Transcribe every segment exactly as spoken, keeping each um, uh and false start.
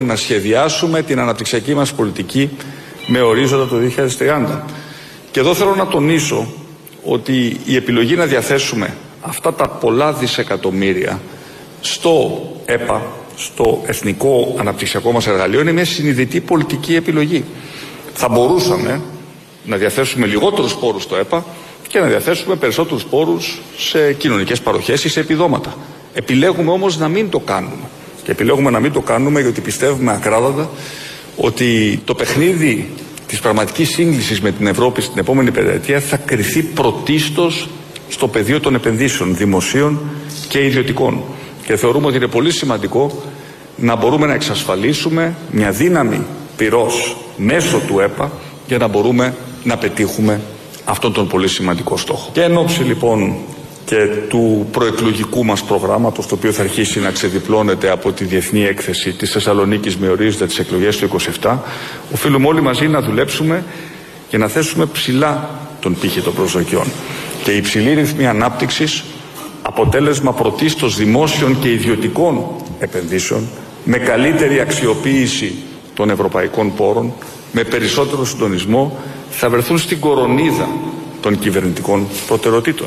Να σχεδιάσουμε την αναπτυξιακή μας πολιτική με ορίζοντα το δύο χιλιάδες τριάντα. Και εδώ θέλω να τονίσω ότι η επιλογή να διαθέσουμε αυτά τα πολλά δισεκατομμύρια στο ΕΠΑ, στο εθνικό αναπτυξιακό μας εργαλείο, είναι μια συνειδητή πολιτική επιλογή. Θα μπορούσαμε να διαθέσουμε λιγότερους πόρους στο ΕΠΑ και να διαθέσουμε περισσότερους πόρους σε κοινωνικές παροχές ή σε επιδόματα. Επιλέγουμε όμως να μην το κάνουμε. Και επιλέγουμε να μην το κάνουμε γιατί πιστεύουμε ακράδαντα ότι το παιχνίδι της πραγματικής σύγκλησης με την Ευρώπη στην επόμενη πενταετία θα κριθεί πρωτίστως στο πεδίο των επενδύσεων δημοσίων και ιδιωτικών. Και θεωρούμε ότι είναι πολύ σημαντικό να μπορούμε να εξασφαλίσουμε μια δύναμη πυρός μέσω του ΕΠΑ για να μπορούμε να πετύχουμε αυτόν τον πολύ σημαντικό στόχο. Και εν ώψη λοιπόν και του προεκλογικού μας προγράμματος, το οποίο θα αρχίσει να ξεδιπλώνεται από τη Διεθνή Έκθεση της Θεσσαλονίκης με ορίζοντα τις εκλογές του είκοσι επτά, οφείλουμε όλοι μαζί να δουλέψουμε και να θέσουμε ψηλά τον πύχη των προσδοκιών. Και η υψηλή ρυθμή ανάπτυξης, αποτέλεσμα πρωτίστως δημόσιων και ιδιωτικών επενδύσεων, με καλύτερη αξιοποίηση των ευρωπαϊκών πόρων, με περισσότερο συντονισμό, θα βρεθούν στην κορονίδα των κυβερνητικών προτεραιοτήτων.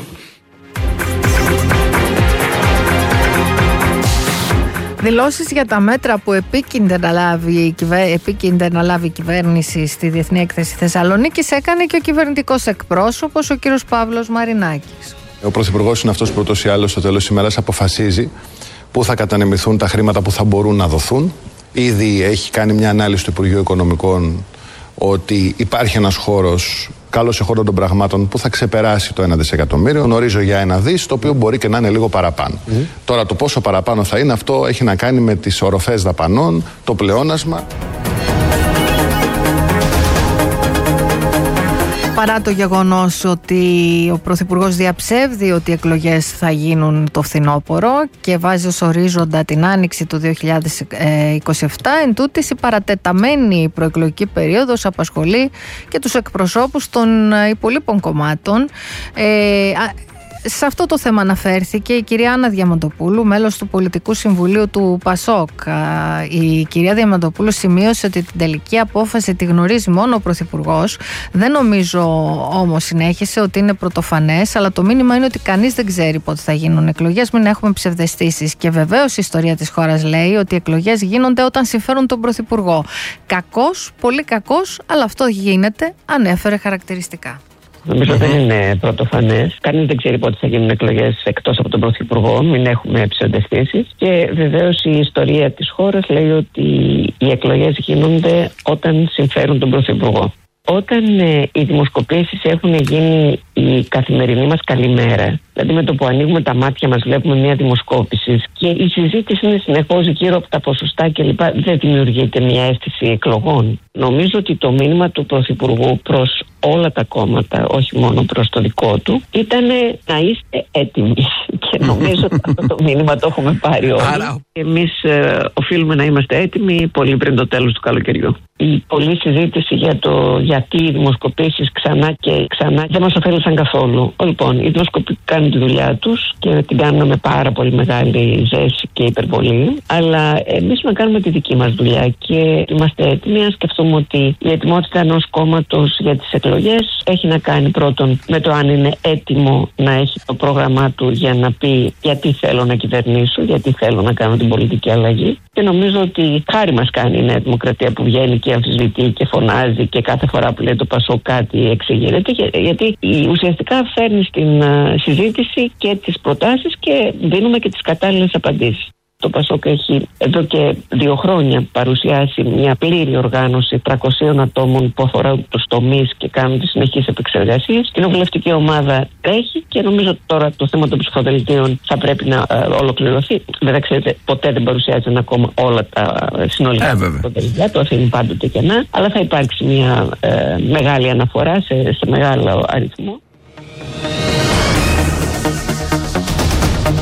Δηλώσεις για τα μέτρα που επίκυνται να λάβει, επίκυνται να λάβει η κυβέρνηση στη Διεθνή Έκθεση Θεσσαλονίκης έκανε και ο κυβερνητικός εκπρόσωπος, ο κύριος Παύλος Μαρινάκης. Ο Πρωθυπουργός είναι αυτός που ούτως ή άλλως στο τέλος της ημέρας αποφασίζει πού θα κατανεμηθούν τα χρήματα που θα μπορούν να δοθούν. Ήδη έχει κάνει μια ανάλυση του Υπουργείου Οικονομικών ότι υπάρχει ένας χώρος, καλός χώρο των πραγμάτων, που θα ξεπεράσει το ένα δισεκατομμύριο. Γνωρίζω για ένα δις, το οποίο μπορεί και να είναι λίγο παραπάνω. Mm. Τώρα το πόσο παραπάνω θα είναι, αυτό έχει να κάνει με τις οροφές δαπανών, το πλεόνασμα. Παρά το γεγονός ότι ο Πρωθυπουργός διαψεύδει ότι οι εκλογές θα γίνουν το φθινόπωρο και βάζει ως ορίζοντα την άνοιξη του δύο χιλιάδες είκοσι επτά, εν τούτης η παρατεταμένη προεκλογική περίοδος απασχολεί και τους εκπροσώπους των υπολείπων κομμάτων. Ε, Σε αυτό το θέμα αναφέρθηκε η κυρία Άννα Διαμαντοπούλου, μέλος του Πολιτικού Συμβουλίου του ΠΑΣΟΚ. Η κυρία Διαμαντοπούλου σημείωσε ότι την τελική απόφαση τη γνωρίζει μόνο ο Πρωθυπουργός. Δεν νομίζω όμως, συνέχισε, ότι είναι πρωτοφανές, αλλά το μήνυμα είναι ότι κανείς δεν ξέρει πότε θα γίνουν εκλογές, μην έχουμε ψευδαισθήσεις. Και βεβαίως η ιστορία της χώρας λέει ότι οι εκλογές γίνονται όταν συμφέρουν τον Πρωθυπουργό. Κακός, πολύ κακός, αλλά αυτό γίνεται, ανέφερε χαρακτηριστικά. Νομίζω δεν είναι πρωτοφανές. Κανείς δεν ξέρει πότε θα γίνουν εκλογές εκτός από τον Πρωθυπουργό. Μην έχουμε ψευδαισθήσεις. Και βεβαίως η ιστορία της χώρας λέει ότι οι εκλογές γίνονται όταν συμφέρουν τον Πρωθυπουργό. Όταν ε, οι δημοσκοπήσεις έχουν γίνει η καθημερινή μας καλημέρα, δηλαδή με το που ανοίγουμε τα μάτια μας βλέπουμε μια δημοσκόπηση και η συζήτηση είναι συνεχώς γύρω από τα ποσοστά κλπ, δεν δημιουργείται μια αίσθηση εκλογών. Νομίζω ότι το μήνυμα του Πρωθυπουργού προς όλα τα κόμματα, όχι μόνο προς το δικό του, ήταν να είστε έτοιμοι. Και νομίζω ότι αυτό το μήνυμα το έχουμε πάρει όλοι. Άρα... Εμείς ε, οφείλουμε να είμαστε έτοιμοι πολύ πριν το τέλος του καλοκαιριού. Η πολλή συζήτηση για το γιατί οι δημοσκοπήσεις ξανά και ξανά δεν μας ωφέλησαν καθόλου. Λοιπόν, οι δημοσκοπήσεις κάνουν τη δουλειά τους και την κάνουν με πάρα πολύ μεγάλη ζέση και υπερβολή. Αλλά εμείς να κάνουμε τη δική μας δουλειά και είμαστε έτοιμοι να σκεφτούμε ότι η ετοιμότητα ενός κόμματος για τις εκλογές έχει να κάνει πρώτον με το αν είναι έτοιμο να έχει το πρόγραμμά του για να πει γιατί θέλω να κυβερνήσω, γιατί θέλω να κάνω την πολιτική αλλαγή. Και νομίζω ότι χάρη μας κάνει η Νέα Δημοκρατία που βγαίνει και αμφισβητεί και φωνάζει και κάθε φορά που λέει το ΠΑΣΟΚ κάτι εξηγείται, γιατί ουσιαστικά φέρνει στην συζήτηση και τις προτάσεις και δίνουμε και τις κατάλληλες απαντήσεις. Το ΠΑΣΟΚ έχει εδώ και δύο χρόνια παρουσιάσει μια πλήρη οργάνωση τριακοσίων ατόμων που αφορά τους τομείς και κάνουν τις συνεχείς επεξεργασίες. Η κοινοβουλευτική ομάδα τρέχει και νομίζω ότι τώρα το θέμα των ψηφοδελτίων θα πρέπει να ε, ολοκληρωθεί. Βέβαια, ξέρετε, ποτέ δεν παρουσιάζουν ακόμα όλα τα συνολικά ε, ψηφοδελτία, το αφήνει πάντοτε κενά, αλλά θα υπάρξει μια ε, μεγάλη αναφορά σε, σε μεγάλο αριθμό.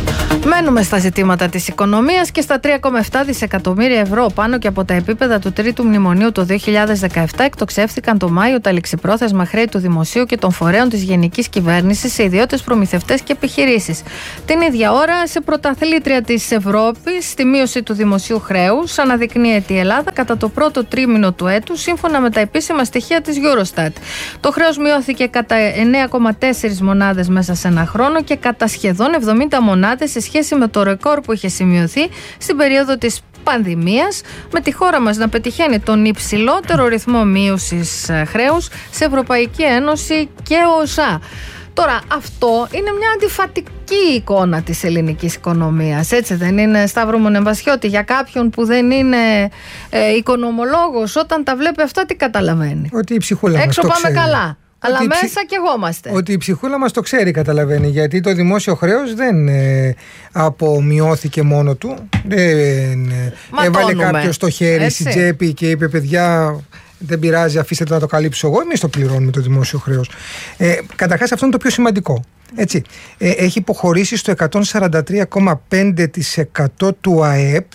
Μένουμε στα ζητήματα της οικονομίας και στα τρία κόμμα επτά δισεκατομμύρια ευρώ πάνω και από τα επίπεδα του τρίτου μνημονίου το δύο χιλιάδες δεκαεπτά εκτοξεύτηκαν το Μάιο τα ληξιπρόθεσμα χρέη του Δημοσίου και των φορέων της Γενικής Κυβέρνησης σε ιδιώτες προμηθευτές και επιχειρήσεις. Την ίδια ώρα, σε πρωταθλήτρια της Ευρώπης, στη μείωση του δημοσίου χρέους αναδεικνύεται η Ελλάδα κατά το πρώτο τρίμηνο του έτους, σύμφωνα με τα επίσημα στοιχεία της Eurostat. Το χρέος μειώθηκε κατά εννέα κόμμα τέσσερα μονάδες μέσα σε ένα χρόνο και κατά σχεδόν εβδομήντα μονάδες σε σχέση με το ρεκόρ που είχε σημειωθεί στην περίοδο της πανδημίας, με τη χώρα μας να πετυχαίνει τον υψηλότερο ρυθμό μείωσης χρέους σε Ευρωπαϊκή Ένωση και ΟΣΑ. Τώρα, αυτό είναι μια αντιφατική εικόνα της ελληνικής οικονομίας, έτσι δεν είναι, Σταύρο Μονεμβασιώτη? Για κάποιον που δεν είναι ε, οικονομολόγος, όταν τα βλέπει αυτά, τι καταλαβαίνει? Ότι η ψυχούλα μας έξω το πάμε ξέρει. καλά, αλλά ότι μέσα ψυχ... κι εγώμαστε. Ότι η ψυχούλα μας το ξέρει, καταλαβαίνει, γιατί το δημόσιο χρέος δεν ε, απομειώθηκε μόνο του. Δεν ε, έβαλε κάποιος το χέρι στην τσέπη και είπε, παιδιά, δεν πειράζει, αφήστε το να το καλύψω εγώ. Εμείς το πληρώνουμε το δημόσιο χρέος. Ε, καταρχάς, αυτό είναι το πιο σημαντικό. Έτσι, ε, έχει υποχωρήσει στο εκατόν σαράντα τρία κόμμα πέντε τοις εκατό του ΑΕΠ,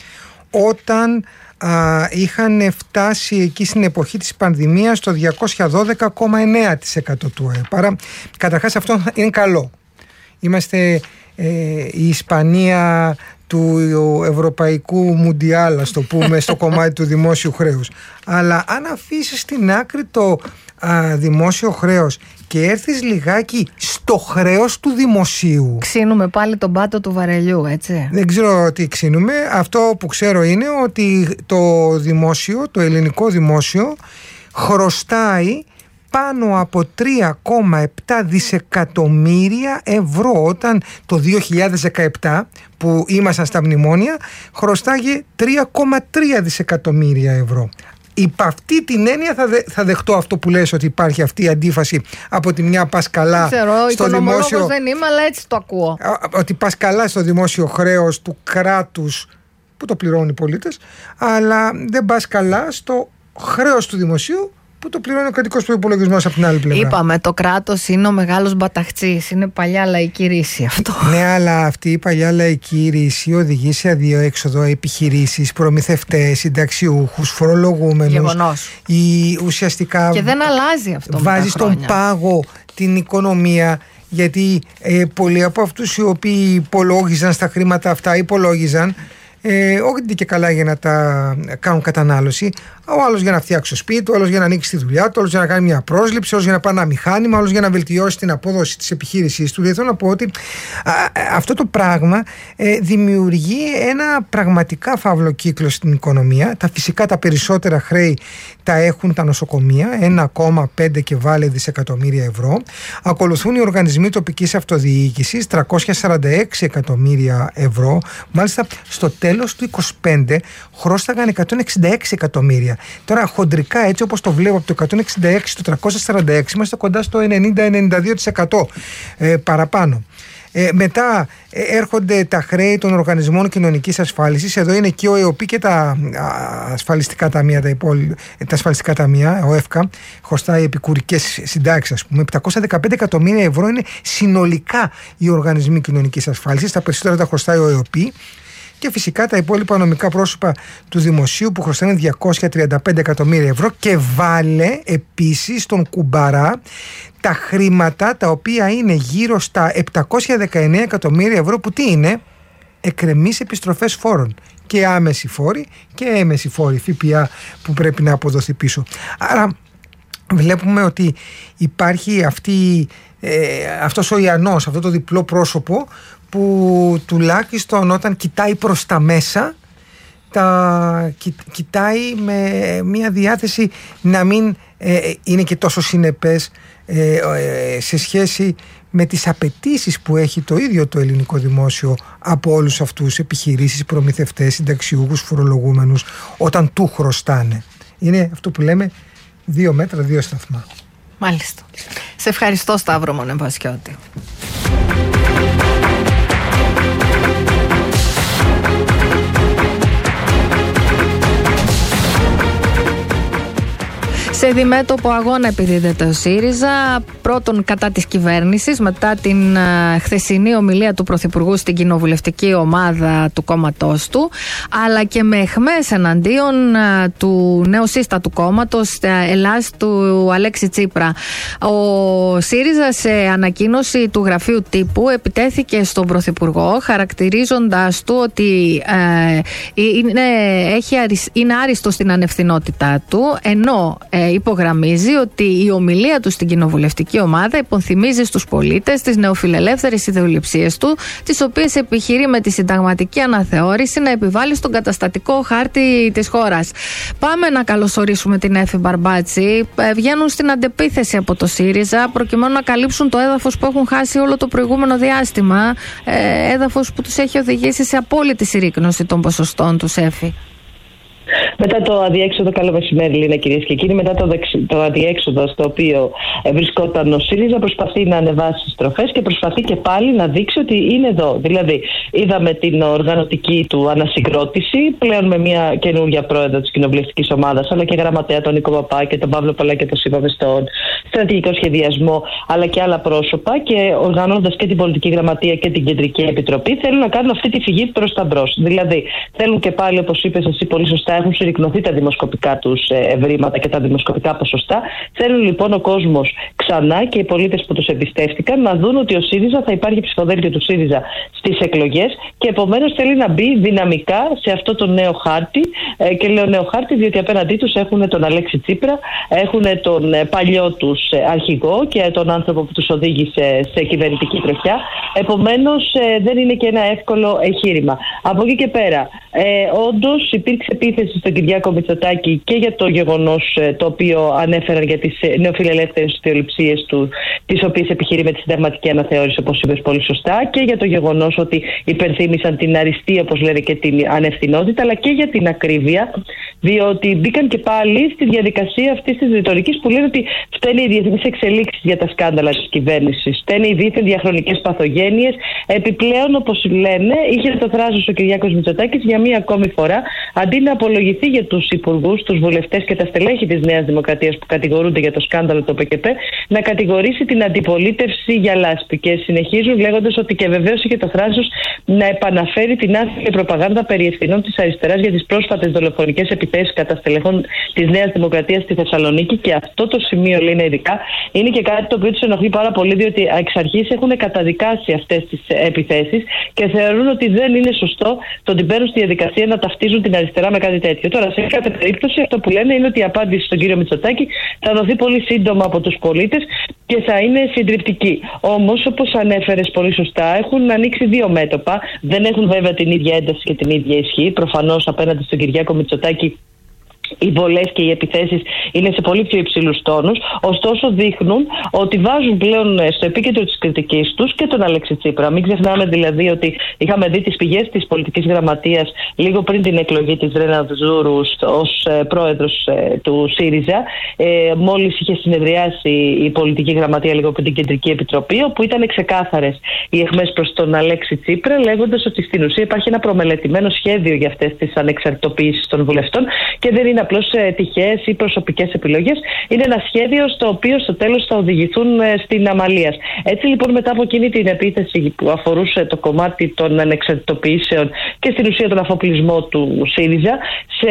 όταν α, είχαν φτάσει εκεί στην εποχή της πανδημίας στο διακόσια δώδεκα κόμμα εννέα τοις εκατό του ΑΕΠ. Άρα, καταρχάς, αυτό είναι καλό. Είμαστε ε, η Ισπανία του Ευρωπαϊκού Μουντιάλ, ας το πούμε, στο κομμάτι του δημόσιου χρέους. Αλλά αν αφήσεις στην άκρη το α, δημόσιο χρέος και έρθεις λιγάκι στο χρέος του δημοσίου, ξύνουμε πάλι τον πάτο του βαρελιού, έτσι. Δεν ξέρω τι ξύνουμε. Αυτό που ξέρω είναι ότι το δημόσιο, το ελληνικό δημόσιο, χρωστάει πάνω από τρία κόμμα επτά δισεκατομμύρια ευρώ, όταν το δύο χιλιάδες δεκαεπτά που ήμασταν στα μνημόνια χρωστάγε τρία κόμμα τρία δισεκατομμύρια ευρώ. Υπ' αυτή την έννοια θα, δε, θα δεχτώ αυτό που λες, ότι υπάρχει αυτή η αντίφαση. Από τη μια πας καλά ξέρω, στο δημόσιο, δεν είμαι, αλλά έτσι το ακούω, ότι πας καλά στο δημόσιο χρέος του κράτους που το πληρώνουν οι πολίτες, αλλά δεν πας καλά στο χρέος του δημοσίου που το πληρώνει ο κρατικός προϋπολογισμός από την άλλη πλευρά. Είπαμε, το κράτος είναι ο μεγάλος μπαταχτσής. Είναι παλιά λαϊκή ρίση αυτό. Ναι, αλλά αυτή η παλιά λαϊκή ρίση οδηγεί σε αδιέξοδο επιχειρήσεις, προμηθευτές, συνταξιούχους, φορολογούμενους. Γεγονός. Η, ουσιαστικά και δεν αλλάζει αυτό. Βάζει στον πάγο την οικονομία, γιατί ε, πολλοί από αυτούς οι οποίοι υπολόγιζαν στα χρήματα αυτά, υπολόγιζαν Ε, όχι και καλά για να τα κάνουν κατανάλωση. Ο άλλος για να φτιάξει το σπίτι του, ο άλλος για να ανοίξει τη δουλειά του, ο άλλος για να κάνει μια πρόσληψη, ο άλλος για να πάει ένα μηχάνημα, ο άλλος για να βελτιώσει την απόδοση της επιχείρησής του. Δηλαδή θέλω να πω ότι α, αυτό το πράγμα ε, δημιουργεί ένα πραγματικά φαύλο κύκλο στην οικονομία. Τα φυσικά τα περισσότερα χρέη τα έχουν τα νοσοκομεία, ένα κόμμα πέντε και βάλε δισεκατομμύρια ευρώ. Ακολουθούν οι οργανισμοί τοπικής αυτοδιοίκησης, τριακόσια σαράντα έξι εκατομμύρια ευρώ. Μάλιστα στο τέλος του είκοσι πέντε χρώσταγαν εκατόν εξήντα έξι εκατομμύρια. Τώρα χοντρικά, έτσι όπως το βλέπω, από το εκατόν εξήντα έξι στο τριακόσια σαράντα έξι είμαστε κοντά στο ενενήντα με ενενήντα δύο τοις εκατό ε, παραπάνω. Ε, μετά ε, έρχονται τα χρέη των οργανισμών κοινωνικής ασφάλισης. Εδώ είναι και ο ΕΟΠΗ και τα α, ασφαλιστικά ταμεία, τα, υπόλοι, τα ασφαλιστικά ταμεία, ο ΕΦΚΑ, χρωστάει επικουρικές συντάξεις, ας πούμε. επτακόσια δεκαπέντε εκατομμύρια ευρώ είναι συνολικά οι οργανισμοί κοινωνικής ασφάλισης. Τα περισσότερα τα χρωστάει ο ΕΟΠΗ. Και φυσικά τα υπόλοιπα νομικά πρόσωπα του δημοσίου που χρωστάνε διακόσια τριάντα πέντε εκατομμύρια ευρώ, και βάλε επίσης τον κουμπαρά τα χρήματα τα οποία είναι γύρω στα επτακόσια δεκαεννέα εκατομμύρια ευρώ, που τι είναι? Εκκρεμείς επιστροφές φόρων, και άμεση φόροι και έμεση φόροι, ΦΠΑ, που πρέπει να αποδοθεί πίσω. Άρα βλέπουμε ότι υπάρχει αυτή, ε, αυτός ο Ιαννός, αυτό το διπλό πρόσωπο, που τουλάχιστον όταν κοιτάει προς τα μέσα, τα κοι, κοιτάει με μια διάθεση να μην ε, είναι και τόσο συνεπές ε, ε, σε σχέση με τις απαιτήσεις που έχει το ίδιο το ελληνικό δημόσιο από όλους αυτούς, επιχειρήσεις, προμηθευτές, συνταξιούχους, φορολογούμενους, όταν του χρωστάνε. Είναι αυτό που λέμε δύο μέτρα, δύο σταθμά. Μάλιστα. Σε ευχαριστώ, Σταύρο Μονεμβασιώτη. Σε διμέτωπο αγώνα επιδίδεται ο ΣΥΡΙΖΑ, πρώτον κατά της κυβέρνησης, μετά την uh, χθεσινή ομιλία του Πρωθυπουργού στην κοινοβουλευτική ομάδα του κόμματός του, αλλά και με αιχμές εναντίον uh, του νεοσύστατου κόμματος uh, Ελλάς του Αλέξη Τσίπρα. Ο ΣΥΡΙΖΑ σε ανακοίνωση του γραφείου τύπου επιτέθηκε στον Πρωθυπουργό, χαρακτηρίζοντας του ότι uh, είναι, έχει, είναι άριστο στην ανευθυνότητά του, ενώ uh, υπογραμμίζει ότι η ομιλία του στην κοινοβουλευτική ομάδα υπονθυμίζει στους πολίτες τις νεοφιλελεύθερες ιδεολειψίες του, τις οποίες επιχειρεί με τη συνταγματική αναθεώρηση να επιβάλλει στον καταστατικό χάρτη της χώρας. Πάμε να καλωσορίσουμε την Έφη Μπαρμπάτση. Βγαίνουν στην αντεπίθεση από το ΣΥΡΙΖΑ προκειμένου να καλύψουν το έδαφος που έχουν χάσει όλο το προηγούμενο διάστημα, έδαφος που τους έχει οδηγήσει σε απόλυτη συρρίκνωση των ποσοστών τους, Έφη. Μετά το αδιέξοδο, καλό μεσημέρι Λίνα, κυρίες και κύριοι, μετά το, δεξι, το αδιέξοδο στο οποίο βρισκόταν ο ΣΥΡΙΖΑ, προσπαθεί να ανεβάσει τις στροφές και προσπαθεί και πάλι να δείξει ότι είναι εδώ. Δηλαδή, είδαμε την οργανωτική του ανασυγκρότηση, πλέον με μια καινούργια πρόεδρο της κοινοβουλευτικής ομάδας, αλλά και γραμματέα τον Νίκο Παπά και τον Παύλο Πολά και τον είπαμε στον στρατηγικό σχεδιασμό, αλλά και άλλα πρόσωπα, και οργανώνοντας και την πολιτική γραμματεία και την κεντρική επιτροπή, θέλουν να κάνουν αυτή τη φυγή προς τα μπρος. Δηλαδή, θέλουν και πάλι, όπως είπες εσύ πολύ σωστά, έχουν συρρικνωθεί τα δημοσκοπικά τους ευρήματα και τα δημοσκοπικά ποσοστά. Θέλουν λοιπόν ο κόσμος ξανά και οι πολίτες που τους εμπιστεύτηκαν να δουν ότι ο ΣΥΡΙΖΑ θα υπάρχει ψηφοδέλτιο του ΣΥΡΙΖΑ στις εκλογές, και επομένως θέλει να μπει δυναμικά σε αυτό το νέο χάρτη. Και λέω νέο χάρτη διότι απέναντί τους έχουν τον Αλέξη Τσίπρα, έχουν τον παλιό τους αρχηγό και τον άνθρωπο που τους οδήγησε σε κυβερνητική τροχιά. Επομένως δεν είναι και ένα εύκολο εγχείρημα. Από εκεί και πέρα, ε, όντως υπήρξε επίθεση στον Κυριάκο Μητσοτάκη και για το γεγονός το οποίο ανέφεραν για τις νεοφιλελεύθερες ιδεολειψίες του, τις οποίες επιχειρεί με τη συνταγματική αναθεώρηση, όπως είπες πολύ σωστά, και για το γεγονός ότι υπενθύμησαν την αριστεία, όπως λένε, και την ανευθυνότητα, αλλά και για την ακρίβεια, διότι μπήκαν και πάλι στη διαδικασία αυτής της ρητορικής που λένε ότι φταίνε οι διεθνείς εξελίξεις για τα σκάνδαλα της κυβέρνησης, φταίνε οι δίθεν διαχρονικές παθογένειες. Επιπλέον, όπως λένε, είχε το θράσος ο Κυριάκος Μητσοτάκης για μία ακόμη φορά, αντί να απολογηθεί για τους υπουργούς, τους βουλευτές και τα στελέχη της Νέας Δημοκρατίας που κατηγορούνται για το σκάνδαλο του ΠΚΠ, να κατηγορήσει την αντιπολίτευση για λάσπη. Και συνεχίζουν λέγοντας ότι και βεβαίως είχε το θράσος να επαναφέρει την άθλια προπαγάνδα περί ευθυνών της αριστεράς για τις πρόσφατες δολοφονικές επιθέσεις κατά στελεχών της Νέας Δημοκρατίας στη Θεσσαλονίκη. Και αυτό το σημείο, λένε ειδικά, είναι και κάτι το οποίο τους ενοχλεί πάρα πολύ, διότι εξ αρχής έχουν καταδικάσει αυτές τις επιθέσεις και θεωρούν ότι δεν είναι σωστό το ότι μπαίνουν στη διαδικασία να ταυτίζουν την αριστερά με κάτι τέτοιο. Τώρα, σε κάθε περίπτωση, αυτό που λένε είναι ότι η απάντηση στον κύριο Μητσοτάκη θα δοθεί πολύ σύντομα από τους πολίτες και θα είναι συντριπτική. Όμως, όπως ανέφερες πολύ σωστά, έχουν ανοίξει δύο μέτωπα. Δεν έχουν βέβαια την ίδια ένταση και την ίδια ισχύ. Προφανώς, απέναντι στον Κυριάκο Μητσοτάκη, οι βολές και οι επιθέσεις είναι σε πολύ πιο υψηλούς τόνους, ωστόσο δείχνουν ότι βάζουν πλέον στο επίκεντρο της κριτικής τους και τον Αλέξη Τσίπρα. Μην ξεχνάμε δηλαδή ότι είχαμε δει τις πηγές της πολιτικής γραμματείας λίγο πριν την εκλογή της Ρένα Ζούρου ως ε, πρόεδρος ε, του ΣΥΡΙΖΑ. Ε, μόλις είχε συνεδριάσει η πολιτική γραμματεία λίγο πριν την Κεντρική Επιτροπή, όπου ήταν ξεκάθαρες οι αιχμές προς τον Αλέξη Τσίπρα, λέγοντας ότι στην ουσία υπάρχει ένα προμελετημένο σχέδιο για αυτές τις ανεξαρτητοποιήσεις των βουλευτών και δεν είναι απλώς τυχαίες ή προσωπικές επιλογές. Είναι ένα σχέδιο στο οποίο στο τέλος θα οδηγηθούν στην αμαλία. Έτσι λοιπόν, μετά από εκείνη την επίθεση που αφορούσε το κομμάτι των ανεξαρτητοποιήσεων και στην ουσία τον αφοπλισμό του ΣΥΡΙΖΑ, σε,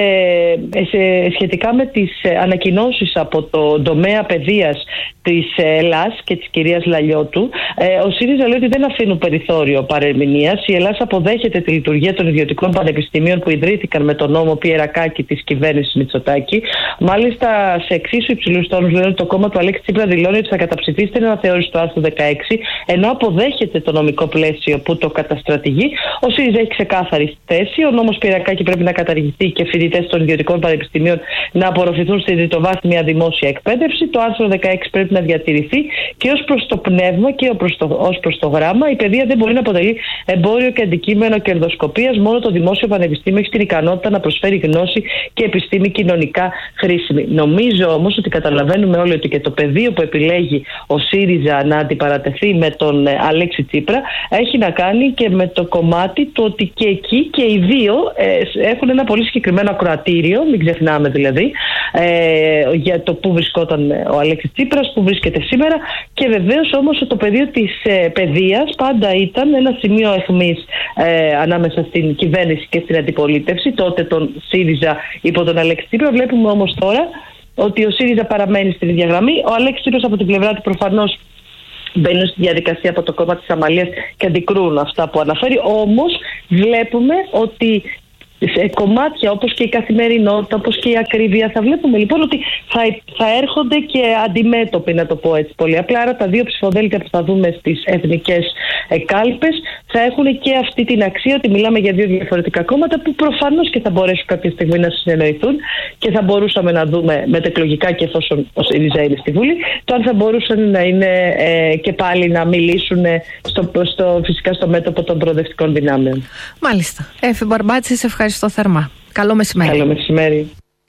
σε, σχετικά με τις ανακοινώσεις από το τομέα παιδείας της Ελλάς και της κυρίας Λαλιώτου, ο ΣΥΡΙΖΑ λέει ότι δεν αφήνουν περιθώριο παρερμηνίας. Η Ελλάς αποδέχεται τη λειτουργία των ιδιωτικών πανεπιστημίων που ιδρύθηκαν με τον νόμο Πιερακάκη της κυβέρνησης Μητσοτάκη. Μάλιστα, σε εξίσου υψηλούς τόνους λένε ότι το κόμμα του Αλέξη Τσίπρα δηλώνει ότι θα καταψηφίσει την αναθεώρηση του άρθρου δεκαέξι, ενώ αποδέχεται το νομικό πλαίσιο που το καταστρατηγεί. Ο ΣΥΡΙΖΑ έχει ξεκάθαρη θέση. Ο νόμος Πιερακάκη πρέπει να καταργηθεί και φοιτητές των ιδιωτικών πανεπιστημίων να απορροφηθούν στη τριτοβάθμια δημόσια εκπαίδευση. Το άρθρο δεκαέξι πρέπει να διατηρηθεί και ως προς το πνεύμα και ως προς το γράμμα, η παιδεία δεν μπορεί να αποτελεί εμπόριο και αντικείμενο κερδοσκοπίας. Μόνο το δημόσιο πανεπιστήμιο έχει την ικανότητα να προσφέρει γνώση και επιστήμη κοινωνικά χρήσιμη. Νομίζω όμως ότι καταλαβαίνουμε όλοι ότι και το πεδίο που επιλέγει ο ΣΥΡΙΖΑ να αντιπαρατεθεί με τον Αλέξη Τσίπρα έχει να κάνει και με το κομμάτι του ότι και εκεί και οι δύο ε, έχουν ένα πολύ συγκεκριμένο ακροατήριο, μην ξεχνάμε δηλαδή, ε, για το πού βρισκόταν ο Αλέξης Τσίπρας, πού βρίσκεται σήμερα, και βεβαίως όμως το πεδίο της ε, παιδείας πάντα ήταν ένα σημείο αιχμής ε, ανάμεσα στην κυβέρνηση και στην αντιπολίτευση, τότε τον ΣΥΡΙΖΑ υπό τον Αλέξη Τσίπρα. Βλέπουμε όμως τώρα ότι ο ΣΥΡΙΖΑ παραμένει στην ίδια γραμμή. Ο Αλέξης Τσίπρας από την πλευρά του προφανώς μπαίνουν στη διαδικασία από το κόμμα της Αμαλίας και αντικρούν αυτά που αναφέρει. Όμως βλέπουμε ότι σε κομμάτια όπως και η καθημερινότητα, όπως και η ακρίβεια, θα βλέπουμε λοιπόν ότι θα, θα έρχονται και αντιμέτωποι, να το πω έτσι πολύ απλά. Άρα τα δύο ψηφοδέλτια που θα δούμε στις εθνικές ε, κάλπες θα έχουν και αυτή την αξία, ότι μιλάμε για δύο διαφορετικά κόμματα που προφανώς και θα μπορέσουν κάποια στιγμή να συνεννοηθούν, και θα μπορούσαμε να δούμε μετεκλογικά, και εφόσον ο ΣΥΡΙΖΑ είναι στη Βουλή, το αν θα μπορούσαν να είναι ε, και πάλι να μιλήσουν στο, στο, φυσικά στο μέτωπο των προοδευτικών δυνάμεων. Μάλιστα. Έφη Μπαρμπάτση, σε ευχαριστώ θερμά. Καλό μεσημέρι. Καλό μεσημέρι.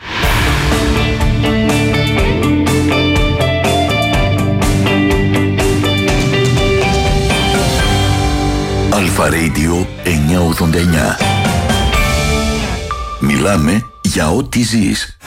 Αλφα Radio εννιακόσια ογδόντα εννιά. Μιλάμε για ό,τι ζεις.